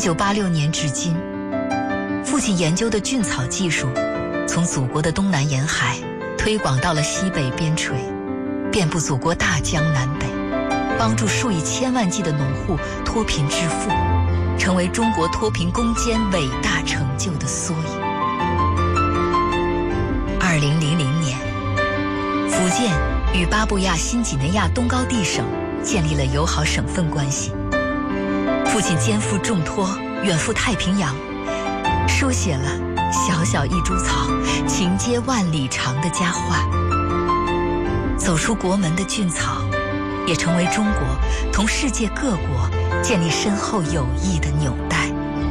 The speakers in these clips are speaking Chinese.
1986年至今，父亲研究的菌草技术，从祖国的东南沿海推广到了西北边陲，遍布祖国大江南北，帮助数以千万计的农户脱贫致富，成为中国脱贫攻坚伟大成就的缩影。2000年，福建与巴布亚新几内亚东高地省建立了友好省份关系。父亲肩负重托，远赴太平洋，书写了小小一株草，情接万里长的佳话。走出国门的菌草，也成为中国同世界各国建立深厚友谊的纽带。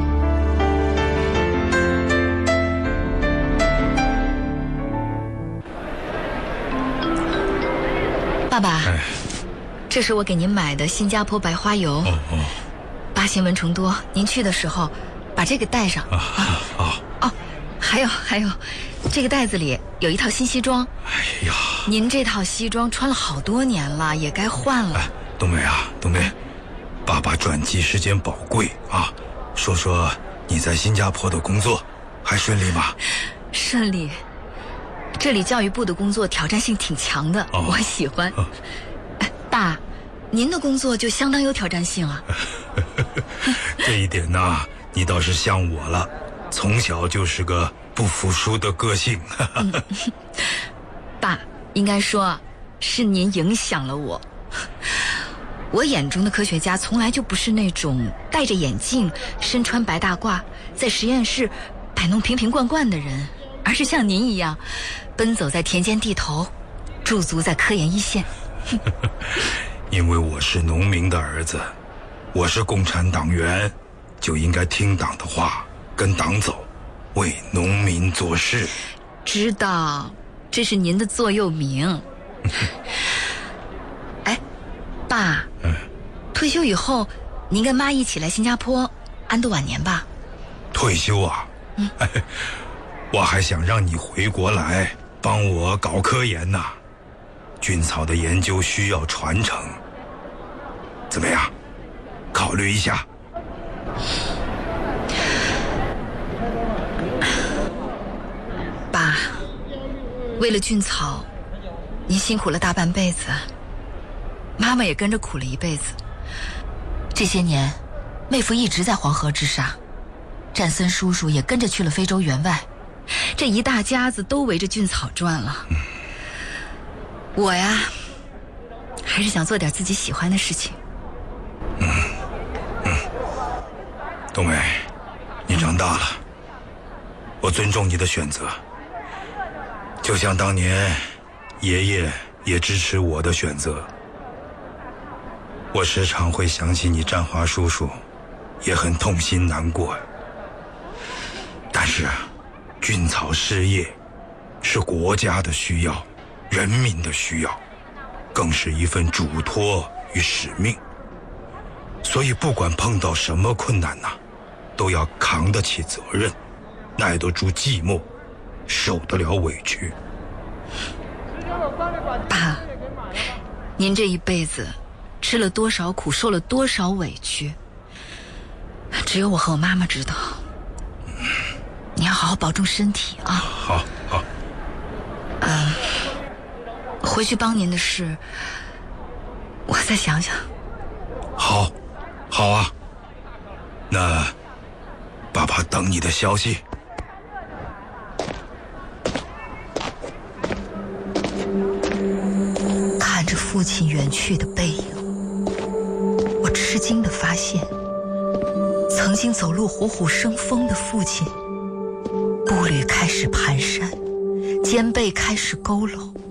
爸爸，这是我给您买的新加坡白花油。8仙蚊虫多，您去的时候把这个带上。还有，这个袋子里有一套新西装。 哎呀， 您这套西装穿了好多年了，也该换了。 冬梅啊，冬梅，爸爸转机时间宝贵啊，说说你在新加坡的工作还顺利吗？ 顺利，这里教育部的工作挑战性挺强的，我喜欢。爸，您的工作就相当有挑战性啊。 这一点呢，你倒是像我了，从小就是个不服输的个性。 爸，应该说是您影响了我。我眼中的科学家从来就不是那种戴着眼镜、身穿白大褂，在实验室摆弄瓶瓶罐罐的人，而是像您一样，奔走在田间地头，驻足在科研一线。 因为我是农民的儿子，我是共产党员，就应该听党的话，跟党走，为农民做事。 知道，这是您的座右铭。哎，爸，退休以后，您跟妈一起来新加坡安度晚年吧。 退休啊？我还想让你回国来帮我搞科研呢。菌草的研究需要传承，怎么样？考虑一下。 爸，为了菌草，您辛苦了大半辈子，妈妈也跟着苦了一辈子。这些年，妹夫一直在黄河之上，战森叔叔也跟着去了非洲援外，这一大家子都围着菌草转了。我呀，还是想做点自己喜欢的事情。 冬梅，你长大了，我尊重你的选择。就像当年爷爷也支持我的选择。我时常会想起你占华叔叔，也很痛心难过。但是菌草事业是国家的需要，人民的需要，更是一份嘱托与使命。所以不管碰到什么困难呐，都要扛得起责任，耐得住寂寞，受得了委屈。 爸，您这一辈子吃了多少苦，受了多少委屈，只有我和我妈妈知道。你要好好保重身体啊。 好。 回去帮您的事，我再想想。 好啊。那爸爸等你的消息。 看着父亲远去的背影，我吃惊地发现，曾经走路虎虎生风的父亲，步履开始蹒跚，肩背开始佝偻。